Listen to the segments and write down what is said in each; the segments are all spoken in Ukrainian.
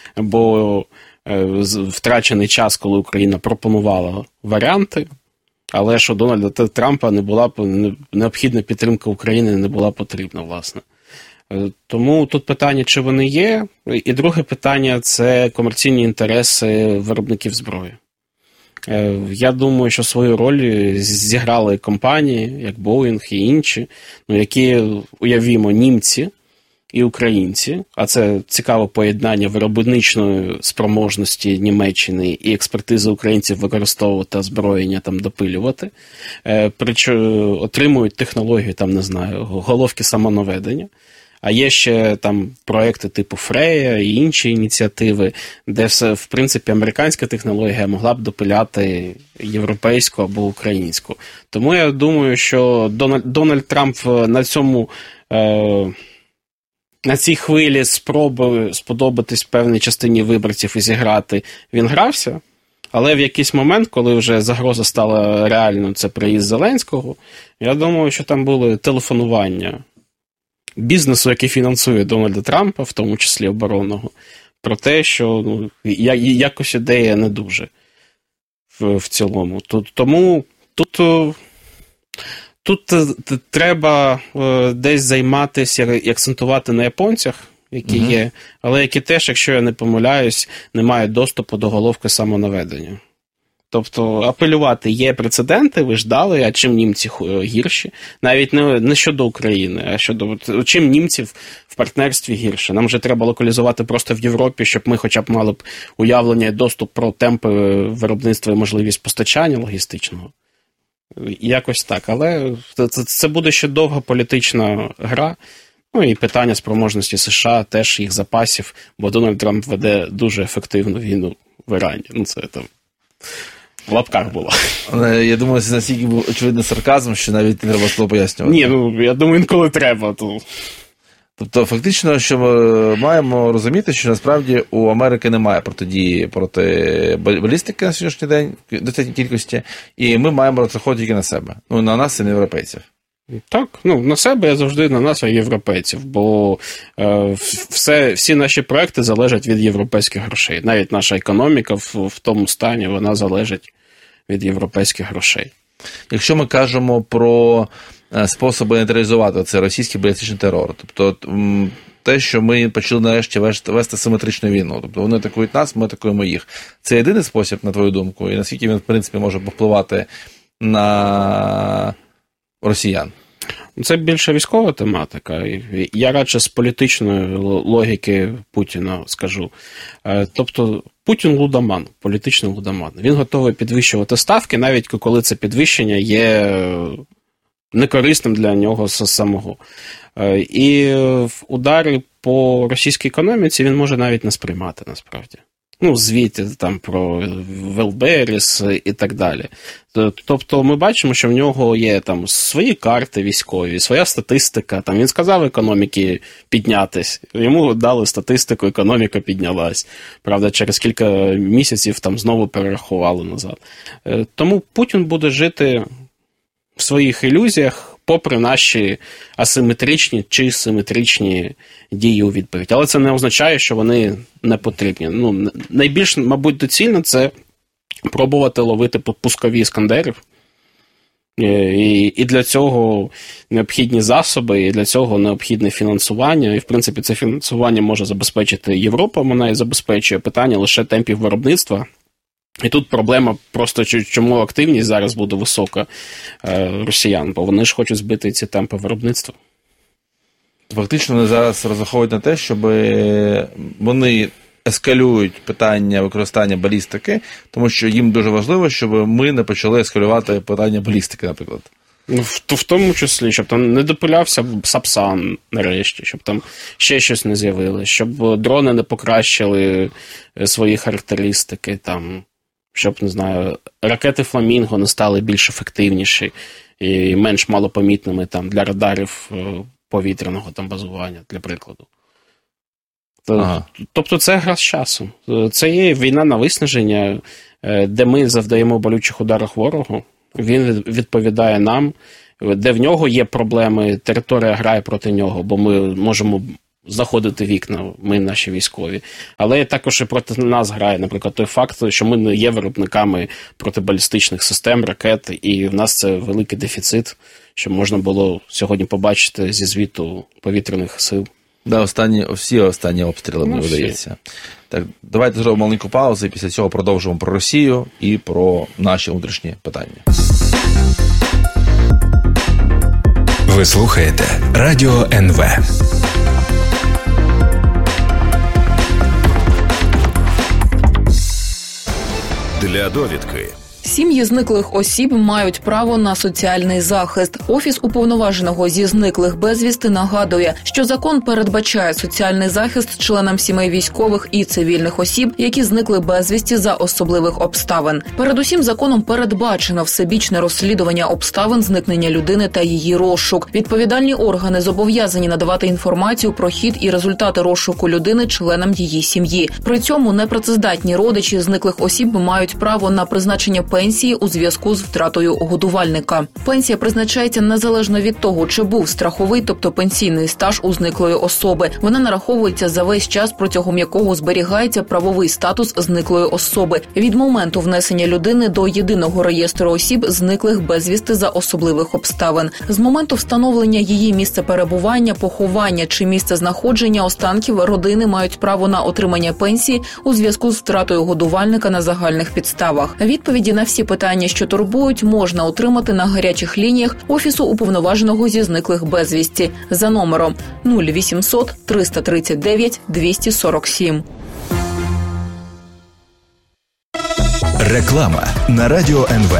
бо втрачений час, коли Україна пропонувала варіанти, але що Дональда Трампа не була необхідна підтримка України не була потрібна, власне. Тому тут питання, чи вони є, і друге питання – це комерційні інтереси виробників зброї. Я думаю, що свою роль зіграли компанії, як Boeing і інші, які, уявімо, німці і українці, а це цікаве поєднання виробничної спроможності Німеччини і експертизи українців використовувати озброєння, там, допилювати, отримують технологію, там, не знаю, головки самонаведення. А є ще там проекти типу Фрея і інші ініціативи, де все, в принципі, американська технологія могла б допиляти європейську або українську. Тому я думаю, що Дональд Трамп на цій хвилі спроби сподобатись певній частині виборців і зіграти, він грався, але в якийсь момент, коли вже загроза стала реальною, це приїзд Зеленського, я думаю, що там були телефонування бізнесу, який фінансує Дональда Трампа, в тому числі оборонного, про те, що якось ідея не дуже в цілому. Тому тут треба десь займатися і акцентувати на японцях, які є, але які теж, якщо я не помиляюсь, не мають доступу до головки самонаведення. Тобто апелювати є прецеденти, ви ж дали, а чим німці гірші? Навіть не щодо України, а щодо чим німців в партнерстві гірше. Нам вже треба локалізувати просто в Європі, щоб ми хоча б мали б уявлення і доступ про темпи виробництва і можливість постачання логістичного. Якось так, але це буде ще довга політична гра. Ну і питання спроможності США, теж їх запасів, бо Дональд Трамп веде дуже ефективну війну в Ірані. Ну це там в лапках було. Я думаю, це настільки був очевидний сарказм, що навіть не треба слово пояснювати. Ні, я думаю, інколи треба. Тобто, фактично, що ми маємо розуміти, що насправді у Америки немає протидії проти балістики на сьогоднішній день, в достатній кількості, і ми маємо розраховувати тільки на себе. Ну, на нас і на європейців. Так, на себе я завжди на нас, а європейців, бо всі наші проекти залежать від європейських грошей. Навіть наша економіка в тому стані, вона залежить від європейських грошей. Якщо ми кажемо про способи нейтралізувати цей російський балістичний терор, тобто те, що ми почали нарешті вести симетричну війну, тобто вони атакують нас, ми атакуємо їх. Це єдиний спосіб, на твою думку, і наскільки він, в принципі, може повпливати на росіян? Це більше військова тематика. Я радше з політичної логіки Путіна скажу. Тобто Путін лудоман, політичний лудоман. Він готовий підвищувати ставки, навіть коли це підвищення є некорисним для нього самого. І удари по російській економіці він може навіть не сприймати, насправді. Звіти там про Велберіс і так далі. Тобто ми бачимо, що в нього є там свої карти військові, своя статистика. Там він сказав економіки піднятись, йому дали статистику, економіка піднялась. Правда, через кілька місяців там знову перерахували назад. Тому Путін буде жити в своїх ілюзіях, попри наші асиметричні чи симетричні дії у відповідь. Але це не означає, що вони не потрібні. Найбільш, мабуть, доцільно це пробувати ловити пускові іскандерів. І для цього необхідні засоби, і для цього необхідне фінансування. І, в принципі, це фінансування може забезпечити Європа, вона і забезпечує питання лише темпів виробництва. І тут проблема просто, чому активність зараз буде висока росіян, бо вони ж хочуть збити ці темпи виробництва. Фактично вони зараз розраховують на те, щоб вони ескалюють питання використання балістики, тому що їм дуже важливо, щоб ми не почали ескалювати питання балістики, наприклад. В тому числі, щоб там не допилявся Сапсан нарешті, щоб там ще щось не з'явилося, щоб дрони не покращили свої характеристики, там, щоб, не знаю, ракети «Фламінго» не стали більш ефективніші і менш малопомітними там, для радарів повітряного там, базування, для прикладу. Тобто це гра з часом. Це є війна на виснаження, де ми завдаємо болючих ударів ворогу, він відповідає нам, де в нього є проблеми, територія грає проти нього, бо ми можемо заходити в вікна, ми наші військові. Але також і проти нас грає, наприклад, той факт, що ми не є виробниками протибалістичних систем, ракет, і в нас це великий дефіцит, що можна було сьогодні побачити зі звіту повітряних сил. Да, всі останні обстріли, мені видається. Так, давайте зробимо маленьку паузу, і після цього продовжимо про Росію і про наші внутрішні питання. Ви слухаєте Радіо НВ. Для довідки. Сім'ї зниклих осіб мають право на соціальний захист. Офіс уповноваженого зі зниклих безвісти нагадує, що закон передбачає соціальний захист членам сімей військових і цивільних осіб, які зникли безвісті за особливих обставин. Передусім, законом передбачено всебічне розслідування обставин зникнення людини та її розшук. Відповідальні органи зобов'язані надавати інформацію про хід і результати розшуку людини членам її сім'ї. При цьому непрацездатні родичі зниклих осіб мають право на призначення пенсії у зв'язку з втратою годувальника. Пенсія призначається незалежно від того, чи був страховий, тобто пенсійний стаж у зниклої особи. Вона нараховується за весь час, протягом якого зберігається правовий статус зниклої особи від моменту внесення людини до єдиного реєстру осіб, зниклих безвісти за особливих обставин. З моменту встановлення її місця перебування, поховання чи місця знаходження останків родини мають право на отримання пенсії у зв'язку з втратою годувальника на загальних підставах. Відповіді на всі питання, що турбують, можна отримати на гарячих лініях Офісу уповноваженого зі зниклих безвісті за номером 0800 339 247. Реклама на Радіо НВ.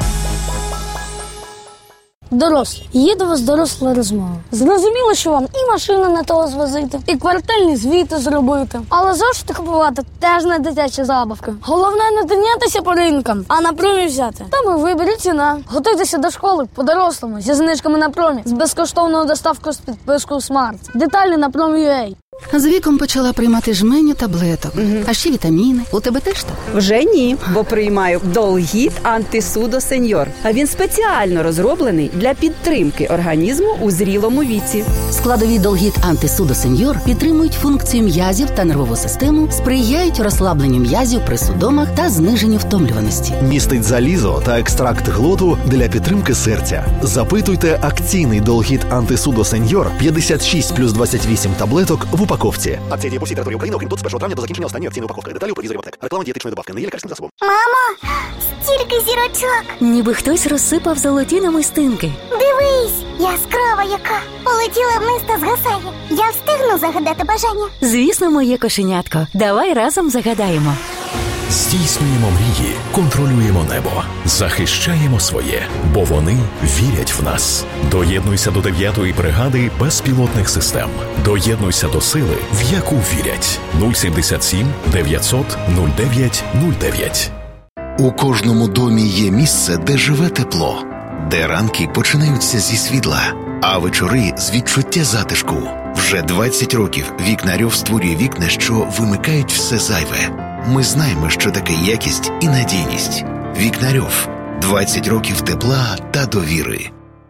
Дорослі. Є до вас доросла розмова. Зрозуміло, що вам і машину не того звозити, і квартальні звіти зробити. Але зошити купувати теж не дитячі забавки. Головне не тинятися по ринкам, а на промі взяти. Там і виберіть ціна. Готуйтеся до школи по-дорослому, зі знижками на промі, з безкоштовною доставкою з підпискою Smart. Деталі на Prom.ua. З віком почала приймати жменю таблеток, а ще вітаміни. У тебе теж так? Вже ні, бо приймаю Долгіт Антисудо Сеньор. А він спеціально розроблений для підтримки організму у зрілому віці. Складові Долгіт Антисудо Сеньор підтримують функцію м'язів та нервову систему, сприяють розслабленню м'язів при судомах та зниженню втомлюваності. Містить залізо та екстракт глоту для підтримки серця. Запитуйте акційний Долгіт Антисудо Сеньор 56 плюс 28 таблеток в упаковці. Акція діє по всій території України, окрім тут з 1 травня до закінчення останньої акційної упаковки. Деталі у провізорів аптек. Реклама дієтичної добавки. Не є лікарським засобом. Мамо, стільки зірочок. Ніби хтось розсипав золоті намистинки. Дивись, яскрава яка. Полетіла вниз та згасає. Я встигну загадати бажання? Звісно, моє кошенятко. Давай разом загадаємо. Здійснюємо мрії, контролюємо небо, захищаємо своє, бо вони вірять в нас. Доєднуйся до 9-ї бригади безпілотних систем. Доєднуйся до сили, в яку вірять. 077 900 09 09. У кожному домі є місце, де живе тепло, де ранки починаються зі світла, а вечори з відчуття затишку. Вже 20 років Вікнарьов створює вікна, що вимикають все зайве. Ми знаємо, що таке якість і надійність. Вікнарьов. 20 років тепла та довіри.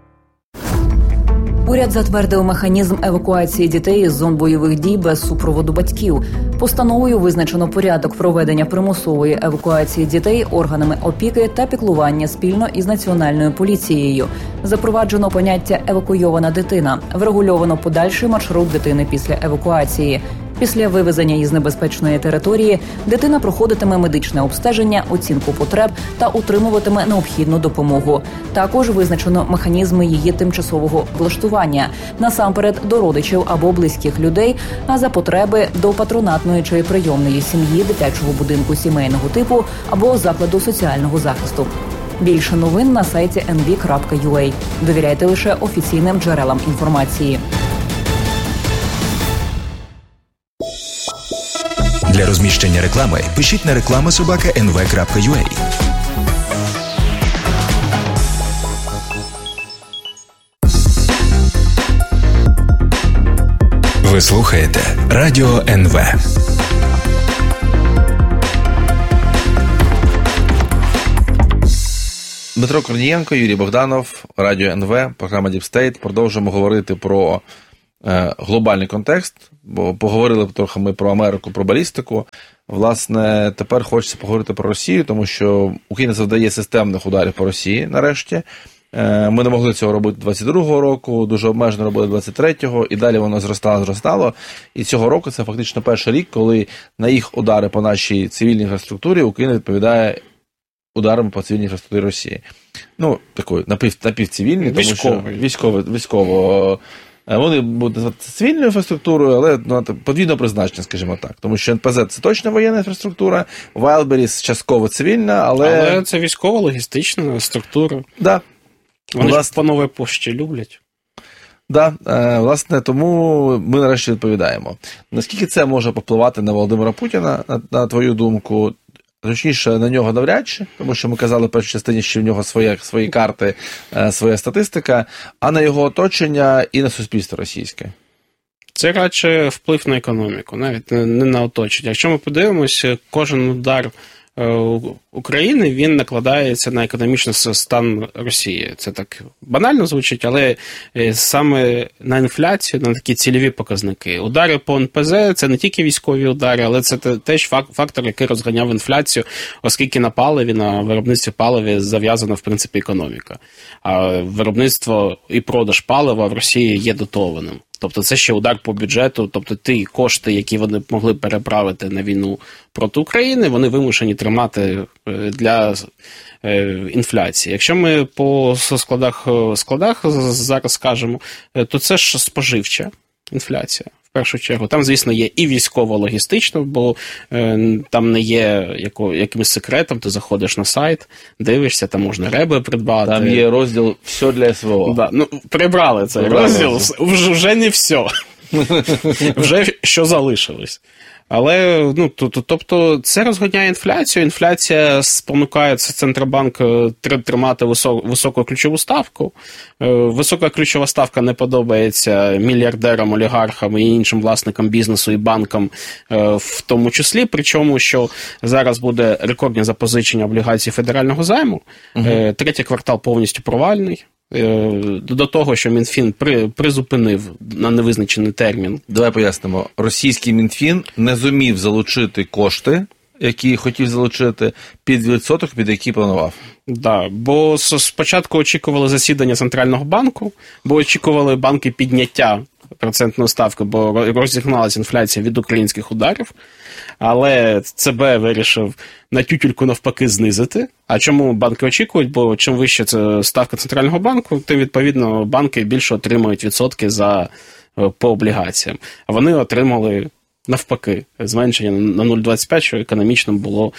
Уряд затвердив механізм евакуації дітей із зон бойових дій без супроводу батьків. Постановою визначено порядок проведення примусової евакуації дітей органами опіки та піклування спільно із Національною поліцією. Запроваджено поняття «евакуйована дитина», врегульовано подальший маршрут дитини після евакуації. Після вивезення із небезпечної території дитина проходитиме медичне обстеження, оцінку потреб та отримуватиме необхідну допомогу. Також визначено механізми її тимчасового влаштування, насамперед до родичів або близьких людей, а за потреби до патронатної чи прийомної сім'ї, дитячого будинку сімейного типу або закладу соціального захисту. Більше новин на сайті nv.ua. Довіряйте лише офіційним джерелам інформації. Для розміщення реклами пишіть на reklama@nv.ua. Ви слухаєте Радіо НВ. Дмитро Корнієнко, Юрій Богданов, Радіо НВ, програма Deep State. Продовжуємо говорити про глобальний контекст, бо поговорили трохи ми про Америку, про балістику. Власне, тепер хочеться поговорити про Росію, тому що Україна завдає системних ударів по Росії нарешті. Ми не могли цього робити 22-го року, дуже обмежено робили 23-го, і далі воно зростало. І цього року це фактично перший рік, коли на їх удари по нашій цивільній інфраструктурі Україна відповідає ударами по цивільній інфраструктурі Росії. Ну, такої напівцивільній, тому що військово. Вони будуть називати цивільною інфраструктурою, але подвійного призначення, скажімо так. Тому що НПЗ – це точно воєнна інфраструктура, Wildberries – частково цивільна, але це військово-логістична структура. Да. Вони ж по новій пошті люблять. Так, власне, тому ми нарешті відповідаємо. Наскільки це може попливати на Володимира Путіна, на твою думку? Точніше, на нього навряд чи, тому що ми казали в першій частині, що в нього свої карти, своя статистика, а на його оточення і на суспільство російське. Це радше вплив на економіку, навіть не на оточення. Якщо ми подивимося, кожен удар України, він накладається на економічний стан Росії. Це так банально звучить, але саме на інфляцію, на такі цільові показники. Удари по НПЗ – це не тільки військові удари, але це теж фактор, який розганяв інфляцію, оскільки на паливі, на виробництві паливі зав'язана, в принципі, економіка. А виробництво і продаж палива в Росії є дотованим. Тобто це ще удар по бюджету, тобто ті кошти, які вони могли переправити на війну проти України, вони вимушені тримати для інфляції. Якщо ми по складах зараз скажемо, то це ж споживча інфляція. В першу чергу. Там, звісно, є і військово-логістично, бо там не є якимось секретом, ти заходиш на сайт, дивишся, там можна реби придбати. Там є розділ «Все для СВО». Да, прибрали цей розділ, вже не все. Вже що залишилось. Але, тобто, це розганяє інфляцію. Інфляція спонукає Центробанк тримати високу ключову ставку. Висока ключова ставка не подобається мільярдерам, олігархам і іншим власникам бізнесу і банкам в тому числі. Причому, що зараз буде рекордні запозичення облігацій федерального займу. Третій квартал повністю провальний. До того, що Мінфін призупинив на невизначений термін. Давай пояснимо. Російський Мінфін не зумів залучити кошти, які хотів залучити, під відсоток, під який планував. Да, бо спочатку очікували засідання Центрального банку, бо очікували банки підняття процентної ставки, бо розігналася інфляція від українських ударів. Але ЦБ вирішив на тютюльку навпаки знизити. А чому банки очікують? Бо чим вища це ставка Центрального банку, тим, відповідно, банки більше отримують відсотки по облігаціям. А вони отримали навпаки зменшення на 0,25, що економічно було...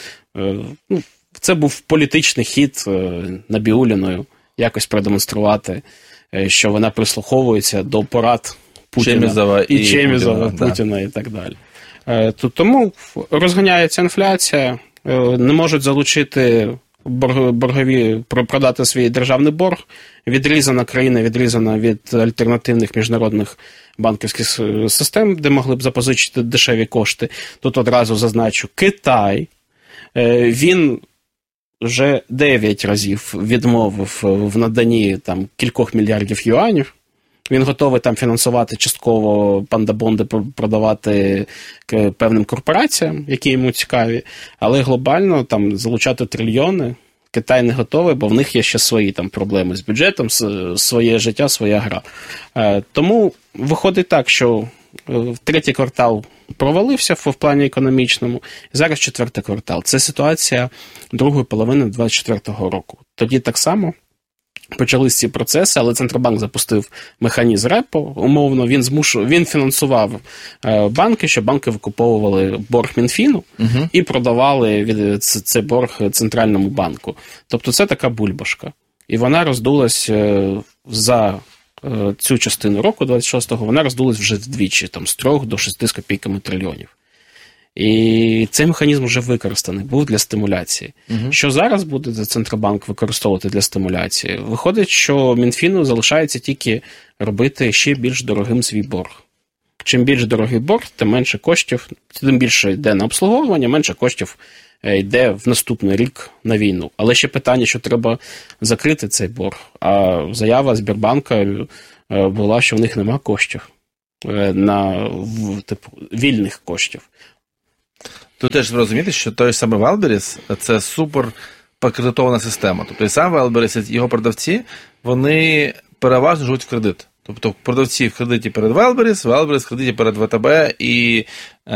Це був політичний хід Набіуліною якось продемонструвати, що вона прислуховується до порад Путіна і Чемізова, Путіна і так далі. Тому розганяється інфляція, не можуть залучити боргові, продати свій державний борг, відрізана країна, відрізана від альтернативних міжнародних банківських систем, де могли б запозичити дешеві кошти. Тут одразу зазначу, Китай, він вже 9 разів відмовив в наданні кількох мільярдів юанів. Він готовий там фінансувати частково пандабонди, продавати певним корпораціям, які йому цікаві, але глобально там залучати трильйони Китай не готовий, бо в них є ще свої там проблеми з бюджетом, своє життя, своя гра. Тому виходить так, що третій квартал провалився в плані економічному, і зараз четвертий квартал. Це ситуація другої половини 2024 року. Тоді так само почались ці процеси, але Центробанк запустив механізм репо, умовно, він фінансував банки, щоб банки викуповували борг Мінфіну і продавали цей борг Центральному банку. Тобто це така бульбашка. І вона роздулась за цю частину року, 26-го, вона роздулась вже вдвічі, з 3 до 6 з копійками трильйонів. І цей механізм вже використаний, був для стимуляції. Що зараз буде Центробанк використовувати для стимуляції? Виходить, що Мінфіну залишається тільки робити ще більш дорогим свій борг. Чим більш дорогий борг, тим менше коштів, тим більше йде на обслуговування, менше коштів йде в наступний рік на війну. Але ще питання, що треба закрити цей борг. А заява Сбербанка була, що в них нема коштів. на вільних коштів. Тут теж розумієте, що той самий Wildberries – це супер покредитована система. Тобто і сам Wildberries, його продавці, вони переважно живуть в кредит. Тобто продавці в кредиті перед Wildberries в кредиті перед ВТБ і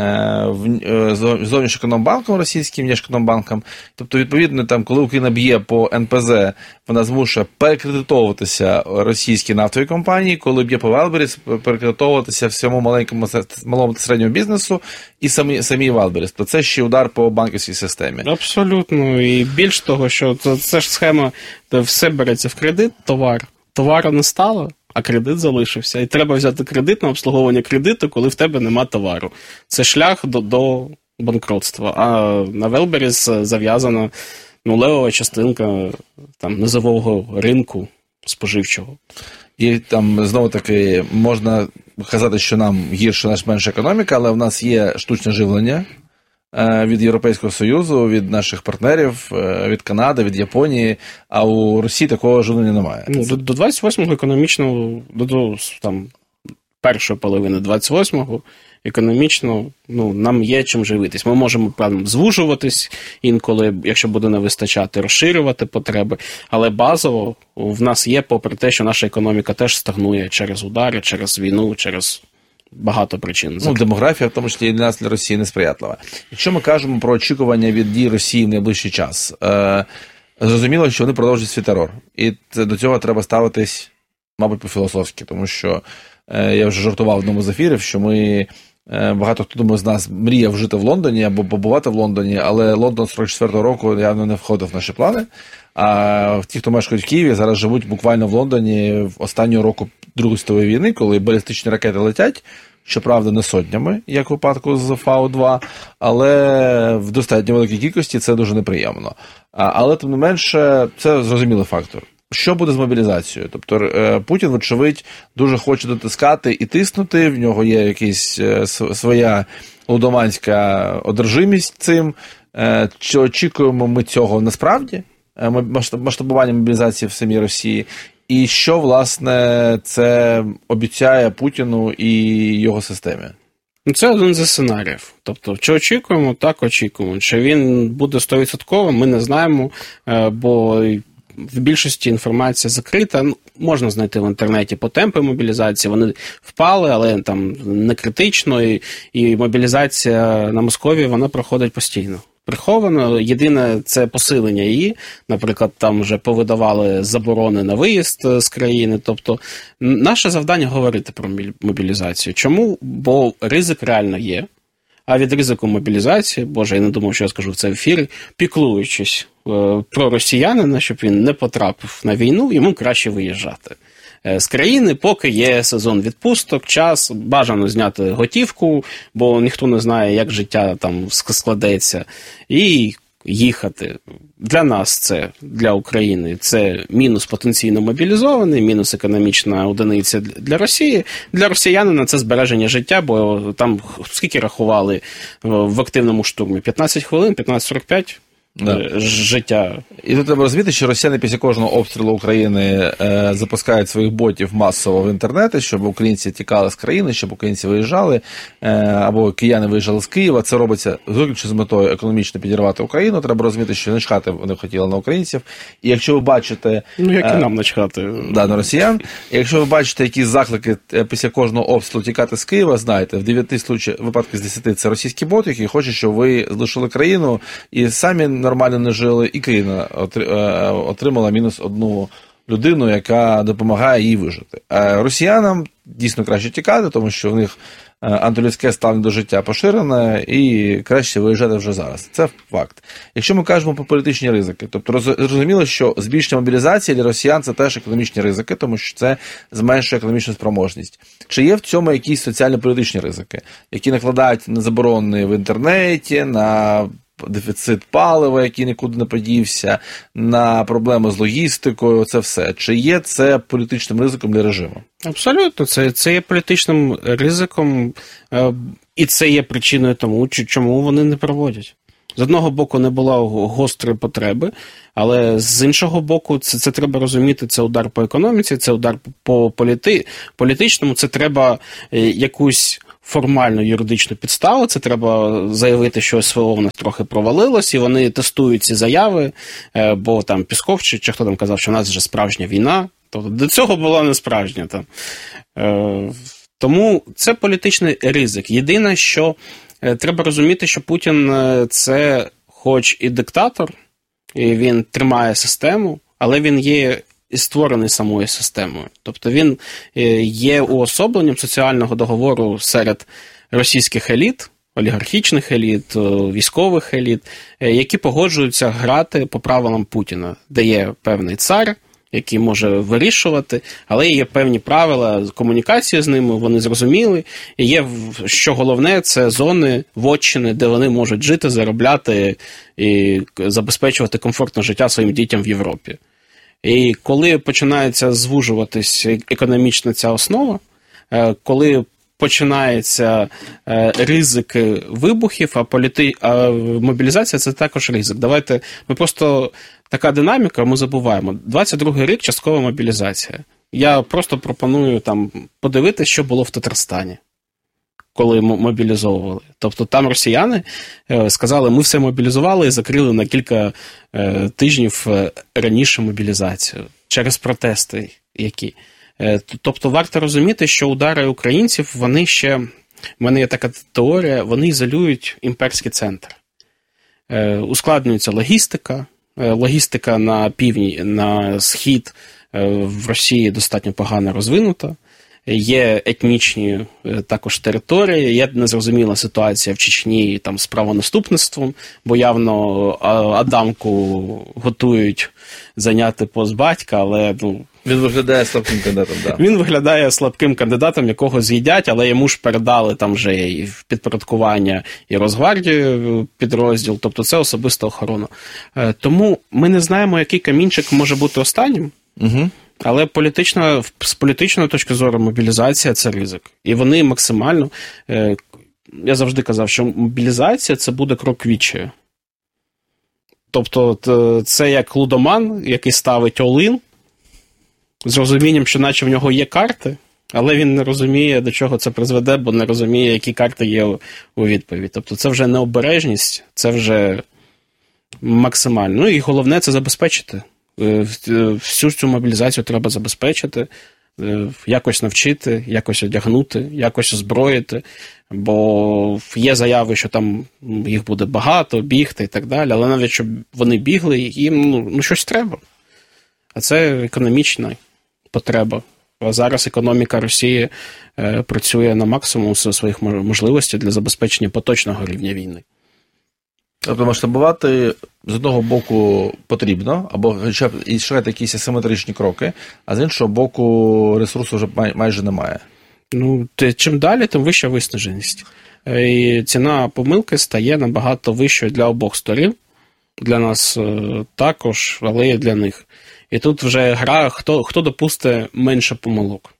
зовнішньоекономбанком російським, внешньоекономбанком. Тобто, відповідно, там, коли Україна б'є по НПЗ, вона змушує перекредитовуватися російські нафтові компанії, коли б'є по Wildberries, перекредитовуватися всьому малому та середньому бізнесу і самі Wildberries. То це ще удар по банківській системі. Абсолютно. І більш того, що це ж схема, де все береться в кредит, товару не стало, а кредит залишився. І треба взяти кредит на обслуговування кредиту, коли в тебе нема товару. Це шлях до банкротства. А на Wildberries зав'язана левова частинка низового ринку споживчого. І там, знову-таки, можна казати, що нам гірше, менша економіка, але в нас є штучне живлення від Європейського Союзу, від наших партнерів, від Канади, від Японії, а у Росії такого живлення немає. До 28-го економічно, до першої половини 28-го економічно нам є чим живитись. Ми можемо звужуватись інколи, якщо буде не вистачати, розширювати потреби, але базово в нас є, попри те, що наша економіка теж стагнує через удари, через війну, через багато причин. Демографія, в тому числі і для нас, для Росії, несприятлива. Якщо ми кажемо про очікування від дій Росії в найближчий час, зрозуміло, що вони продовжують свій терор. І до цього треба ставитись, мабуть, по-філософськи, тому що я вже жартував в одному з ефірів, що ми, багато хто, думаю, з нас мріяв жити в Лондоні або побувати в Лондоні, але Лондон 44-го року явно не входив в наші плани. А ті, хто мешкають в Києві, зараз живуть буквально в Лондоні в останнього року Другої світової війни, коли балістичні ракети летять, щоправда, не сотнями, як у випадку з Фау-2, але в достатньо великій кількості це дуже неприємно. Але, тим не менше, це зрозумілий фактор. Що буде з мобілізацією? Тобто Путін, вочевидь, дуже хоче дотискати і тиснути, в нього є якась своя лудоманська одержимість цим. Чи очікуємо ми цього насправді? Масштабування мобілізації в самій Росії? І що, власне, це обіцяє Путіну і його системі? Це один зі сценаріїв. Тобто, чи очікуємо? Так, очікуємо. Чи він буде 100%, ми не знаємо, бо в більшості інформація закрита. Можна знайти в інтернеті по темпу мобілізації, вони впали, але там не критично, і мобілізація на Московії, вона проходить постійно. Приховано. Єдине, це посилення її. Наприклад, там вже повидавали заборони на виїзд з країни. Тобто, наше завдання говорити про мобілізацію. Чому? Бо ризик реально є. А від ризику мобілізації, боже, я не думав, що я скажу в цей ефірі, піклуючись про росіянина, щоб він не потрапив на війну, йому краще виїжджати з країни, поки є сезон відпусток, час, бажано зняти готівку, бо ніхто не знає, як життя там складеться, і їхати. Для нас це, для України, це мінус потенційно мобілізований, мінус економічна одиниця для Росії. Для росіянина це збереження життя, бо там скільки рахували в активному штурмі? 15 хвилин, 15-45? Життя. І тут треба розуміти, що росіяни після кожного обстрілу України запускають своїх ботів масово в інтернети, щоб українці тікали з країни, щоб українці виїжджали, або кияни виїжджали з Києва. Це робиться виключно з метою економічно підірвати Україну. Треба розуміти, що начхати вони хотіли на українців. І якщо ви бачите... як і нам начхати. На росіян. І якщо ви бачите якісь заклики після кожного обстрілу тікати з Києва, знайте, в 9 випадків з 10 це російські боти, які хочуть, щоб ви залишили країну і самі нормально не жили, і країна отримала мінус одну людину, яка допомагає їй вижити. А росіянам дійсно краще тікати, тому що в них антилюдське ставлення до життя поширене, і краще виїжджати вже зараз. Це факт. Якщо ми кажемо про політичні ризики, тобто зрозуміло, що збільшення мобілізації для росіян – це теж економічні ризики, тому що це зменшує економічну спроможність. Чи є в цьому якісь соціально-політичні ризики, які накладають на заборони в інтернеті, на дефіцит палива, який нікуди не подівся, на проблеми з логістикою, це все. Чи є це політичним ризиком для режиму? Абсолютно. Це є політичним ризиком, і це є причиною тому, чому вони не проводять. з одного боку не було гострої потреби, але з іншого боку це треба розуміти, це удар по економіці, це удар по політичному, це треба якусь формально юридичну підставу, це треба заявити, що СВО в нас трохи провалилось, і вони тестують ці заяви, бо там Пісков чи хто там казав, що в нас вже справжня війна, тобто до цього була не справжня там. Тому це політичний ризик. Єдине, що треба розуміти, що Путін – це хоч і диктатор, і він тримає систему, але він є і створений самою системою. Тобто він є уособленням соціального договору серед російських еліт, олігархічних еліт, військових еліт, які погоджуються грати по правилам Путіна, де є певний цар, який може вирішувати, але є певні правила комунікації з ними, вони зрозуміли. І є, що головне, це зони, вотчини, де вони можуть жити, заробляти і забезпечувати комфортне життя своїм дітям в Європі. І коли починається звужуватись економічна ця основа, коли починається ризик вибухів, а мобілізація – це також ризик. Давайте, ми просто, така динаміка, ми забуваємо. 22-й рік – часткова мобілізація. Я просто пропоную там подивитися, що було в Татарстані, коли мобілізовували. Тобто там росіяни сказали, ми все мобілізували і закрили на кілька тижнів раніше мобілізацію через протести які. Тобто варто розуміти, що удари українців, вони ще, в мене є така теорія, вони ізолюють імперський центр. Ускладнюється логістика на півдні, на схід в Росії достатньо погано розвинута. Є етнічні також території, є незрозуміла ситуація в Чечні там, з правонаступництвом, бо явно Адамку готують зайняти пост батька, але... Він виглядає слабким кандидатом, так. Він виглядає слабким кандидатом, якого з'їдять, але йому ж передали там вже і підпорядкування, і Росгвардію підрозділ, тобто це особиста охорона. Тому ми не знаємо, який камінчик може бути останнім, але з політичної точки зору мобілізація – це ризик. І вони максимально, я завжди казав, що мобілізація – це буде крок відчаю. Тобто це як лудоман, який ставить all-in, з розумінням, що наче в нього є карти, але він не розуміє, до чого це призведе, бо не розуміє, які карти є у відповідь. Тобто це вже необережність, це вже максимально. Ну і головне – це забезпечити. Всю цю мобілізацію треба забезпечити, якось навчити, якось одягнути, якось озброїти, бо є заяви, що там їх буде багато, бігти і так далі, але навіть щоб вони бігли, їм щось треба. А це економічна потреба. А зараз економіка Росії працює на максимум своїх можливостей для забезпечення поточного рівня війни. Тобто масштабувати з одного боку потрібно, або хоча б і шукати якісь асиметричні кроки, а з іншого боку ресурсу вже майже немає. Чим далі, тим вища виснаженість. І ціна помилки стає набагато вищою для обох сторін. Для нас також, але і для них. І тут вже гра, хто допустить менше помилок.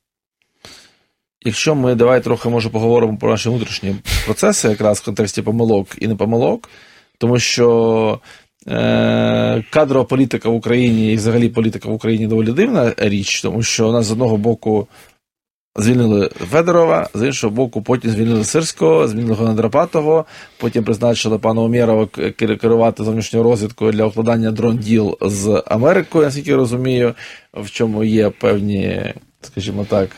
Якщо ми, давай трохи, може, поговоримо про наші внутрішні процеси, якраз в контексті помилок і непомилок, тому що кадрова політика в Україні і взагалі політика в Україні доволі дивна річ, тому що у нас з одного боку звільнили Федорова, з іншого боку потім звільнили Сирського, звільнили Андропатого, потім призначили пана Умєрова керувати зовнішньою розвідкою для укладання дрон-діл з Америкою, наскільки я розумію, в чому є певні, скажімо так,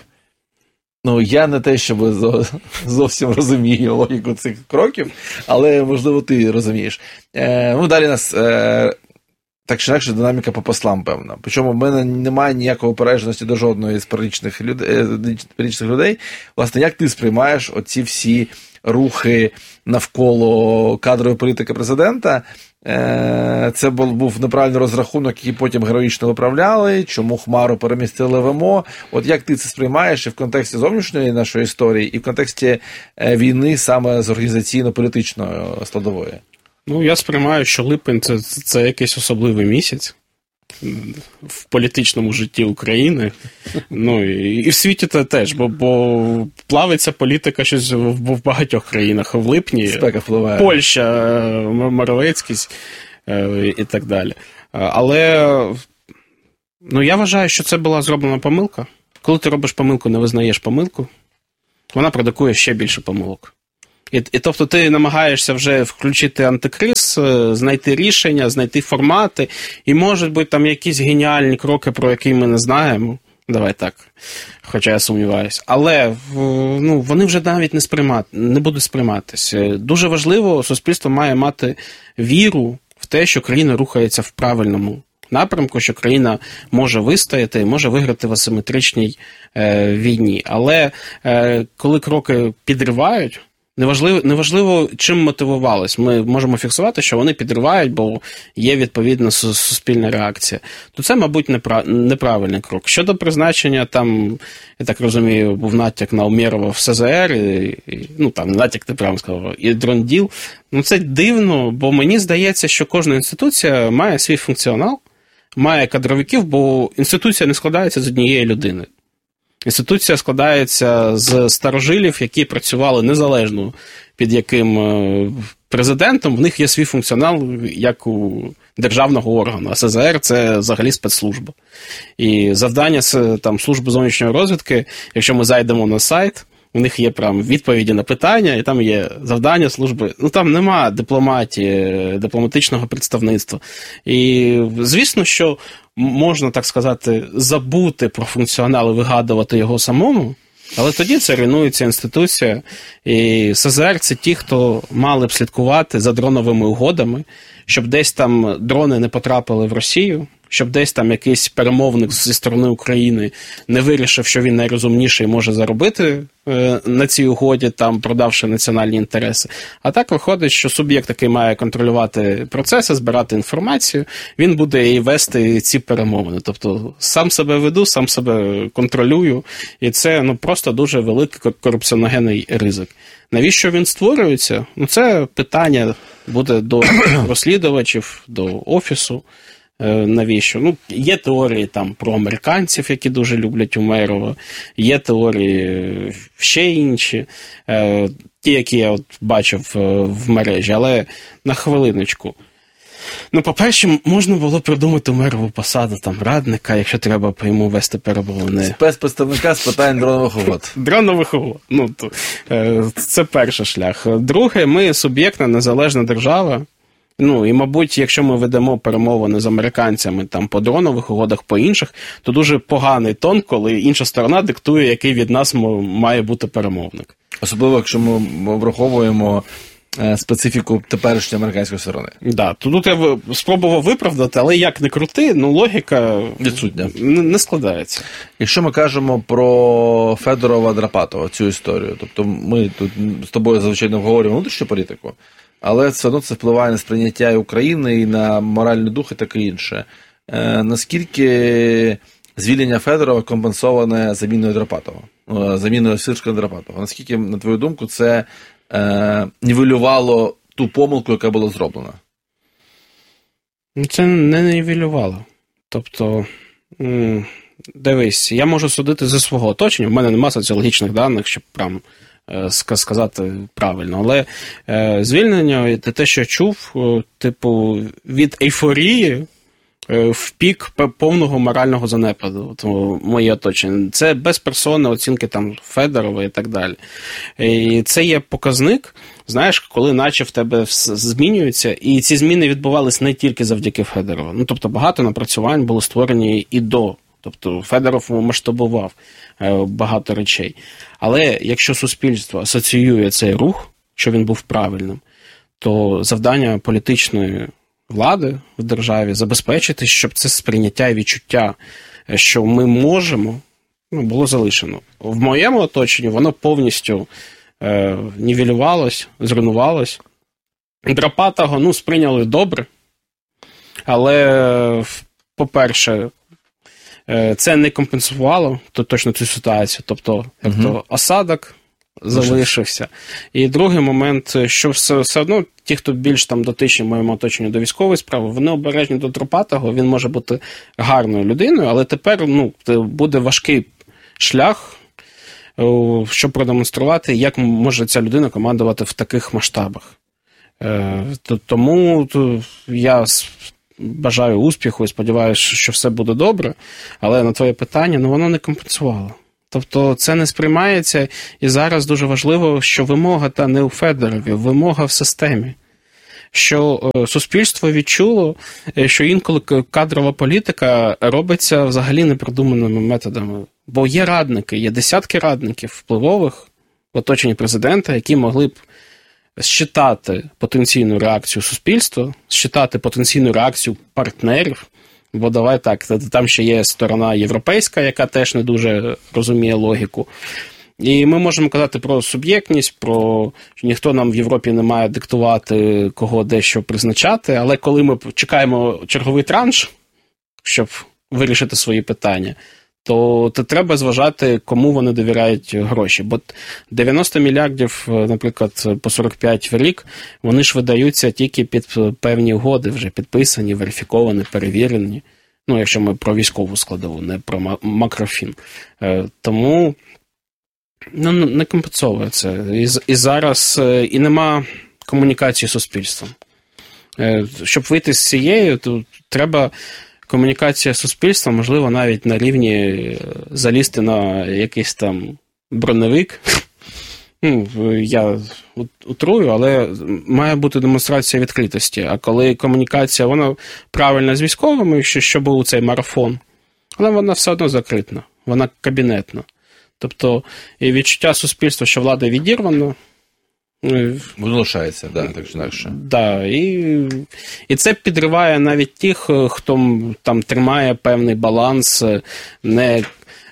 я не те, щоб зовсім розумію логіку цих кроків, але, можливо, ти розумієш. Далі нас, так чи інакше, динаміка по послам, певна. Причому в мене немає ніякої упередженості до жодної з перелічних людей. Власне, як ти сприймаєш оці всі рухи навколо кадрової політики президента? Це був неправильний розрахунок, який потім героїчно виправляли, чому Хмару перемістили в МО. От як ти це сприймаєш і в контексті зовнішньої нашої історії, і в контексті війни саме з організаційно-політичної складової? Я сприймаю, що липень – це якийсь особливий місяць. в політичному житті України. Ну, і в світі теж, бо плавиться політика щось в багатьох країнах. В липні спека впливає. Польща, Моровецькість і так далі. Але я вважаю, що це була зроблена помилка. Коли ти робиш помилку, не визнаєш помилку, вона продукує ще більше помилок. І тобто ти намагаєшся вже включити антикриз, знайти рішення, знайти формати, і можуть бути там якісь геніальні кроки, про які ми не знаємо. Давай так, хоча я сумніваюся. Але вони вже навіть не будуть сприйматися. Дуже важливо, суспільство має мати віру в те, що країна рухається в правильному напрямку, що країна може вистояти, може виграти в асиметричній війні. Але коли кроки підривають, неважливо, чим мотивувались. Ми можемо фіксувати, що вони підривають, бо є відповідна суспільна реакція. То це, мабуть, неправильний крок. Щодо призначення, там, я так розумію, був натяк на Умєрова в СЗР, натяк, ти прямо сказав, і Дронділ. Це дивно, бо мені здається, що кожна інституція має свій функціонал, має кадровиків, бо інституція не складається з однієї людини. Інституція складається з старожилів, які працювали незалежно під яким президентом, в них є свій функціонал, як у державного органу. А СЗР – це взагалі спецслужба. І завдання служби зовнішньої розвідки, якщо ми зайдемо на сайт, у них є прям відповіді на питання, і там є завдання служби. Там нема дипломатії, дипломатичного представництва. І звісно, що можна, так сказати, забути про функціонал і вигадувати його самому, але тоді це руйнується інституція. І СЗР – це ті, хто мали б слідкувати за дроновими угодами, щоб десь там дрони не потрапили в Росію, щоб десь там якийсь перемовник зі сторони України не вирішив, що він найрозумніший може заробити на цій угоді, там, продавши національні інтереси. А так виходить, що суб'єкт, який має контролювати процеси, збирати інформацію, він буде і вести ці перемовини. Тобто сам себе веду, сам себе контролюю, і це просто дуже великий корупціоногенний ризик. Навіщо він створюється? Це питання буде до розслідувачів, до Офісу. Навіщо? Є теорії там про американців, які дуже люблять Умєрова, є теорії ще інші, ті, які я бачив в мережі, але на хвилиночку. По-перше, можна було придумати Умєрову посаду там радника, якщо треба по йому вести перемовини. Спецпредставника з питань дронових угод. Дронових угод. Це перший шлях. Друге, ми суб'єктна незалежна держава. І, мабуть, якщо ми ведемо перемовини з американцями там по дронових угодах, по інших, то дуже поганий тон, коли інша сторона диктує, який від нас має бути перемовник. Особливо, якщо ми враховуємо специфіку теперішньої американської сторони. Так, тут я спробував виправдати, але як не крути, логіка відсутня. Не складається. Якщо ми кажемо про Федорова-Драпатова, цю історію, тобто ми тут з тобою, звичайно, обговорюємо внутрішню політику, але все одно це впливає на сприйняття і України, і на моральний дух, і таке інше. Наскільки звільнення Федорова компенсоване заміною Драпатова? Заміною Сирського Драпатова? Наскільки, на твою думку, це нівелювало ту помилку, яка була зроблена? Це не нівелювало. Тобто, дивись, я можу судити зі свого оточення, в мене немає соціологічних даних, щоб прям сказати правильно. Але звільнення, те, що я чув, від ейфорії в пік повного морального занепаду. Моє оточення. Це безперсонні оцінки там Федорова і так далі. І це є показник, знаєш, коли наче в тебе змінюється, і ці зміни відбувалися не тільки завдяки Федорову. Тобто багато напрацювань були створені і до. Тобто Федоров масштабував багато речей. Але якщо суспільство асоціює цей рух, що він був правильним, то завдання політичної влади в державі забезпечити, щоб це сприйняття і відчуття, що ми можемо, було залишено. В моєму оточенні воно повністю нівелювалось, зруйнувалось. Драпатого, сприйняли добре, але, по-перше, це не компенсувало точно цю ситуацію. Тобто осадок, залишився. І другий момент, що все одно ті, хто більш там дотичні в моєму оточенню до військової справи, вони обережні до Тропатого, він може бути гарною людиною, але тепер буде важкий шлях, щоб продемонструвати, як може ця людина командувати в таких масштабах. Тому я бажаю успіху і сподіваюся, що все буде добре, але на твоє питання, воно не компенсувало. Тобто це не сприймається, і зараз дуже важливо, що вимога та не у Федорові, вимога в системі. Що суспільство відчуло, що інколи кадрова політика робиться взагалі непродуманими методами. Бо є радники, є десятки радників впливових в оточенні президента, які могли б считати потенційну реакцію суспільства, считати потенційну реакцію партнерів, бо давай так, там ще є сторона європейська, яка теж не дуже розуміє логіку. І ми можемо казати про суб'єктність, про що ніхто нам в Європі не має диктувати, кого дещо призначати, але коли ми чекаємо черговий транш, щоб вирішити свої питання, то треба зважати, кому вони довіряють гроші. Бо 90 мільярдів, наприклад, по 45 в рік, вони ж видаються тільки під певні угоди, вже підписані, верифіковані, перевірені. Якщо ми про військову складову, не про макрофін. Тому не компенсовує це. І зараз і нема комунікації з суспільством. Щоб вийти з цієї, то треба комунікація з суспільством, можливо, навіть на рівні залізти на якийсь там броневик. Я утрую, але має бути демонстрація відкритості. А коли комунікація, вона правильна з військовими, що був цей марафон, але вона все одно закритна, вона кабінетна. Тобто, і відчуття суспільства, що влада відірвана, воно лишається, так чи інакше. Да, і це підриває навіть тих, хто там тримає певний баланс, не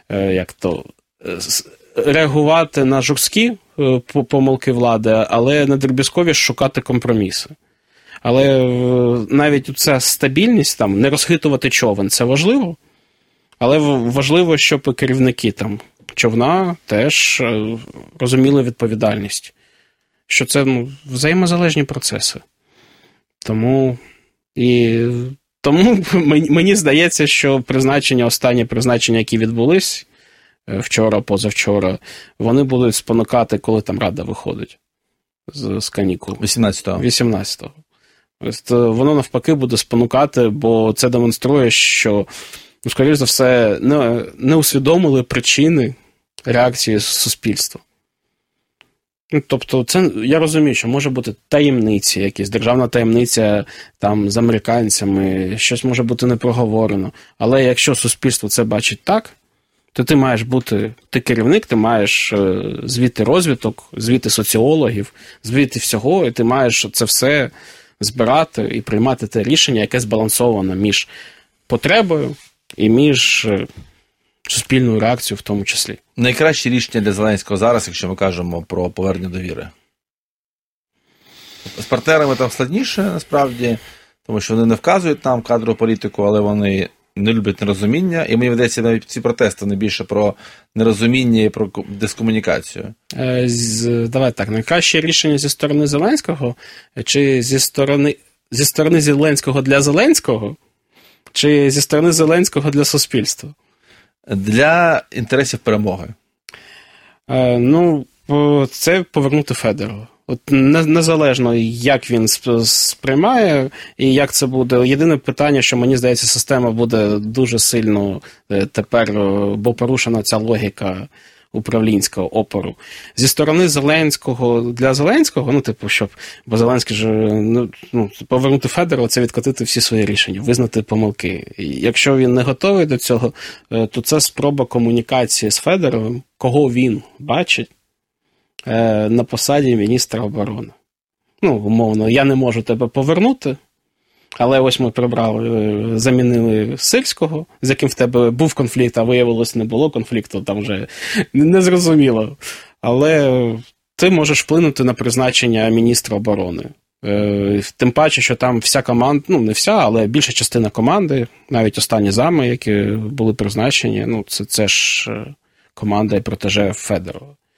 реагувати на жорсткі помилки влади, але на дріб'язкові шукати компроміси. Але навіть ця стабільність, не розхитувати човен, це важливо, але важливо, щоб керівники човна теж розуміли відповідальність. Що це взаємозалежні процеси. Тому мені здається, що останні призначення, які відбулись вчора, позавчора, вони будуть спонукати, коли там Рада виходить з канікул. 18-го. Воно навпаки буде спонукати, бо це демонструє, що, скоріш за все, не усвідомили причини реакції суспільства. Тобто, я розумію, що може бути таємниці, якісь державна таємниця з американцями, щось може бути не проговорено. Але якщо суспільство це бачить так, то ти маєш бути, ти керівник, ти маєш звіти розвиток, звіти соціологів, звіти всього, і ти маєш це все збирати і приймати те рішення, яке збалансовано між потребою і між суспільною реакцією в тому числі. Найкраще рішення для Зеленського зараз, якщо ми кажемо про повернення довіри? З партнерами там складніше, насправді, тому що вони не вказують нам кадрову політику, але вони не люблять нерозуміння, і мені видається, навіть ці протести не більше про нерозуміння і про дискомунікацію. Давай так, найкраще рішення зі сторони Зеленського, чи зі сторони Зеленського для Зеленського, чи зі сторони Зеленського для суспільства? Для інтересів перемоги. Це повернути Федорова. Незалежно, як він сприймає і як це буде. Єдине питання, що, мені здається, система буде дуже сильно тепер, бо порушена ця логіка управлінського опору. Зі сторони Зеленського для Зеленського, бо Зеленський ж, повернути Федорова, це відкотити всі свої рішення, визнати помилки. І якщо він не готовий до цього, то це спроба комунікації з Федоровим, кого він бачить на посаді міністра оборони. Умовно, я не можу тебе повернути, але ось ми замінили Сирського, з яким в тебе був конфлікт, а виявилось, не було конфлікту, там вже незрозуміло. Але ти можеш вплинути на призначення міністра оборони. Тим паче, що там вся команда, не вся, але більша частина команди, навіть останні зами, які були призначені, це ж команда і протеже Федорова.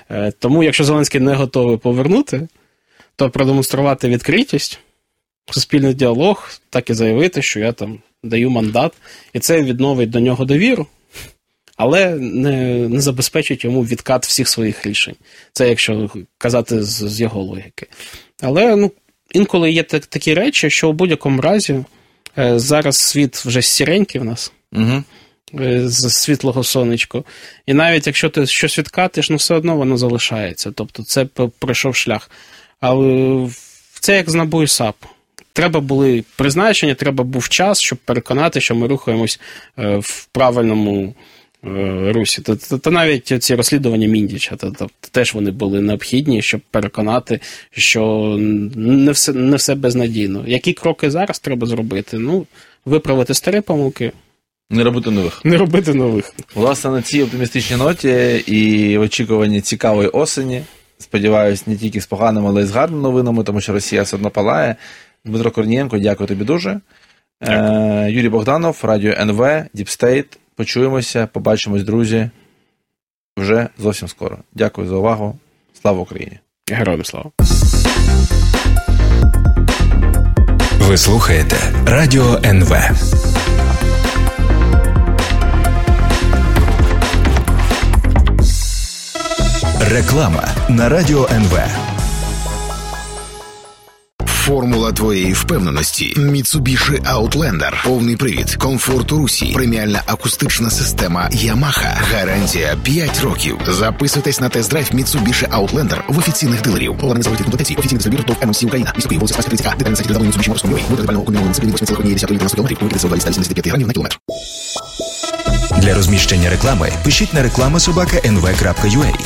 Тому, якщо Зеленський не готовий повернути, то продемонструвати відкритість, суспільний діалог, так і заявити, що я там даю мандат, і це відновить до нього довіру, але не забезпечить йому відкат всіх своїх рішень. Це якщо казати з його логіки. Але інколи є такі речі, що у будь-якому разі зараз світ вже сіренький в нас, з світлого сонечко. І навіть якщо ти щось відкатиш, все одно воно залишається. Тобто це пройшов шлях. Але це як з НАБУ і САП. Треба були призначення, треба був час, щоб переконати, що ми рухаємось в правильному русі. Та навіть ці розслідування Міндіча, теж вони були необхідні, щоб переконати, що не все безнадійно. Які кроки зараз треба зробити? Виправити старі помилки. Не робити нових. Не робити нових. Власне, на цій оптимістичній ноті і в очікуванні цікавої осені, сподіваюсь, не тільки з поганими, але й з гарними новинами, тому що Росія все одно палає. Дмитро Корнієнко, дякую тобі дуже. Юрій Богданов, Радіо НВ, Deep State. Почуємося, побачимось, друзі, вже зовсім скоро. Дякую за увагу. Слава Україні! Героям слава! Ви слухаєте Радіо НВ. Реклама на Радіо НВ. Формула твоєї впевненості. Mitsubishi Outlander. Повний привід. Комфорт у русі. Преміальна акустична система Yamaha. Гарантія 5 років. Записуйтесь на тест-драйв Mitsubishi Outlander в офіційних дилерів. Головне заводити контактації. Офіційний дистриб'ютор ТОВ МС Україна. Місто Київ, вулиця Спаська 30А. Детальна сайті додавання Mitsubishi Морської. Буде детального комбінованого дисципліни 8,1 км. Помітити 175 грамів на кілометр. Для розміщення реклами пишіть на reklama@nv.ua.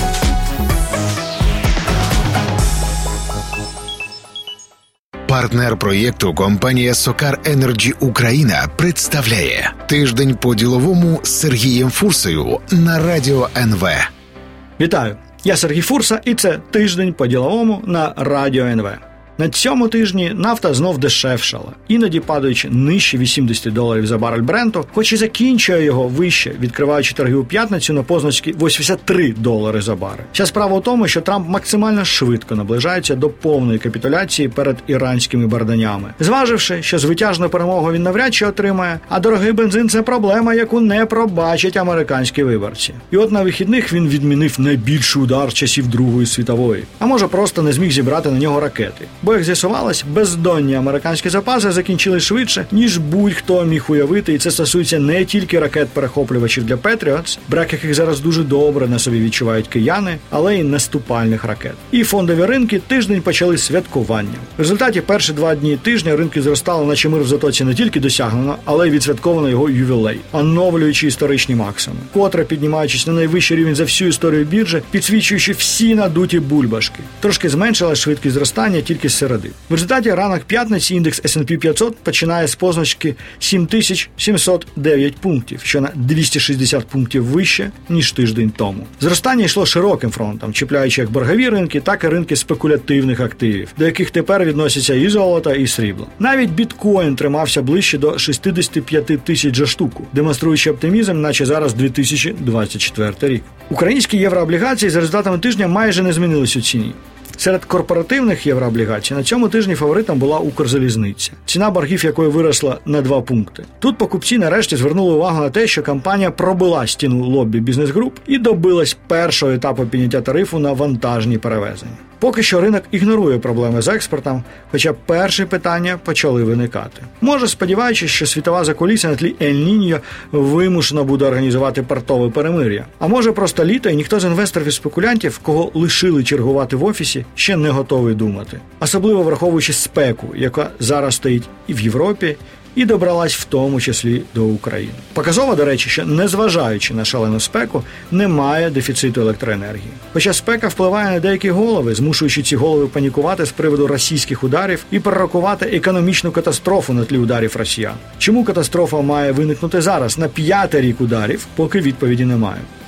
Партнер проєкту компанія Сокар Енерджі Україна представляє «Тиждень по-діловому» з Сергієм Фурсою на Радіо НВ. Вітаю! Я Сергій Фурса, і це «Тиждень по-діловому» на Радіо НВ. На цьому тижні нафта знов дешевшала, іноді падаючи нижче $80 за барель Бренту, хоч і закінчує його вище, відкриваючи торги у п'ятницю на позначці $83 за барель. Вся справа у тому, що Трамп максимально швидко наближається до повної капітуляції перед іранськими барданями. Зваживши, що звитяжну перемогу він навряд чи отримає, а дорогий бензин – це проблема, яку не пробачать американські виборці. І от на вихідних він відмінив найбільший удар часів Другої світової. А може просто не зміг зібрати на нього ракети. Бо, як з'ясувалось, бездонні американські запаси закінчили швидше, ніж будь-хто міг уявити, і це стосується не тільки ракет-перехоплювачів для Patriots, брак яких зараз дуже добре на собі відчувають кияни, але й наступальних ракет. І фондові ринки тиждень почали святкуванням. В результаті перші 2 дні тижня ринки зростали, наче мир в Затоці не тільки досягнено, але й відсвятковано його ювілей, оновлюючи історичні максимуми. Котре, піднімаючись на найвищий рівень за всю історію біржі, підсвічуючи всі надуті бульбашки. Трошки зменшила швидкість зростання тільки з середи. В результаті ранок п'ятниці індекс S&P 500 починає з позначки 7709 пунктів, що на 260 пунктів вище, ніж тиждень тому. Зростання йшло широким фронтом, чіпляючи як боргові ринки, так і ринки спекулятивних активів, до яких тепер відносяться і золото, і срібло. Навіть біткоін тримався ближче до 65 тисяч за штуку, демонструючи оптимізм, наче зараз 2024 рік. Українські єврооблігації за результатами тижня майже не змінились у ціні. Серед корпоративних єврооблігацій на цьому тижні фаворитом була Укрзалізниця, ціна боргів якої виросла на 2 пункти. Тут покупці нарешті звернули увагу на те, що компанія пробила стіну лоббі бізнес-груп і добилась першого етапу підняття тарифу на вантажні перевезення. Поки що ринок ігнорує проблеми з експортом, хоча перші питання почали виникати. Може, сподіваючись, що світова закулісся на тлі Ель-Ніньо вимушено буде організувати портове перемир'я. А може просто літо і ніхто з інвесторів і спекулянтів, кого лишили чергувати в офісі, ще не готовий думати. Особливо враховуючи спеку, яка зараз стоїть і в Європі, і добралась в тому числі до України. Показово, до речі, що незважаючи на шалену спеку, немає дефіциту електроенергії. Хоча спека впливає на деякі голови, змушуючи ці голови панікувати з приводу російських ударів і пророкувати економічну катастрофу на тлі ударів росіян. Чому катастрофа має виникнути зараз, на 5-й рік ударів, поки відповіді немає.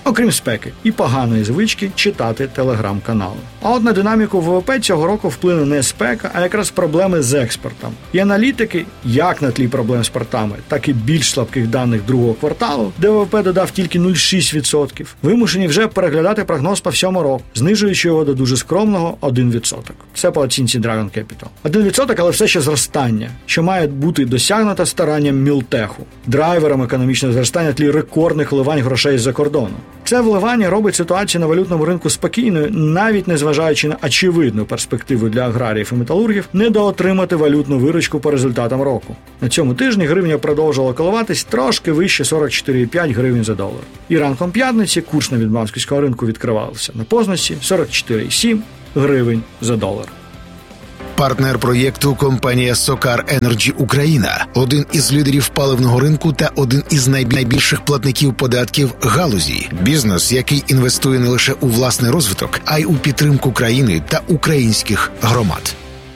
окрім спеки і поганої звички читати телеграм-канали. А от на динаміку ВВП цього року вплине не спека, а якраз проблеми з експортом. І аналітики, як на тлі проблем з портами, так і більш слабких даних другого кварталу, де ВВП додав тільки 0,6%, вимушені вже переглядати прогноз по всьому року, знижуючи його до дуже скромного 1%. Це по оцінці Dragon Capital. 1%, але все ще зростання, що має бути досягнуто старанням Мілтеху, драйвером економічного зростання тлі рекордних вливань грошей з-за кордону. Це вливання робить ситуацію на валютному ринку спокійною, навіть незважаючи на очевидну перспективу для аграріїв і металургів недоотримати валютну виручку по результатам року. На цьому тижні гривня продовжувала коливатись трошки вище 44,5 гривень за долар. І ранком п'ятниці курс на відбанківського ринку відкривався на позначці 44,7 гривень за долар. Партнер проєкту – компанія SOCAR Energy Україна, один із лідерів паливного ринку та один із найбільших платників податків галузі. Бізнес, який інвестує не лише у власний розвиток, а й у підтримку країни та українських громад.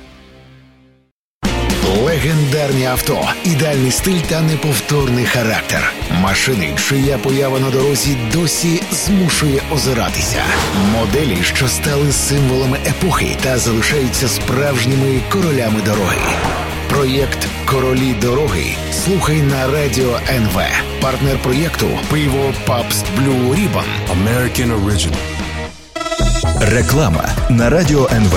Легендарні авто, ідеальний стиль та неповторний характер. Машини, чия поява на дорозі досі змушує озиратися. Моделі, що стали символами епохи та залишаються справжніми королями дороги. Проєкт «Королі дороги» слухай на Радіо НВ. Партнер проєкту – пиво Pabst Blue Ribbon. American Original. Реклама на Радіо НВ.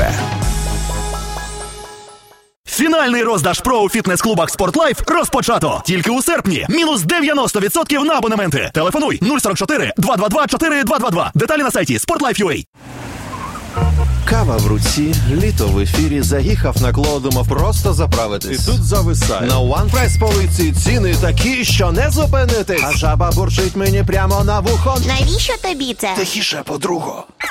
Фінальний роздаж ПРО у фітнес-клубах «Спортлайф» розпочато. Тільки у серпні. Мінус 90% на абонементи. Телефонуй 044 222 4222. Деталі на сайті sportlife.ua. Кава в руці, літо в ефірі, заїхав на кло, думав просто заправитись. І тут зависає. На OnePress полиці ціни такі, що не зупинитись. А жаба бурчить мені прямо на вухо. Навіщо тобі це? Тихіше, подруго.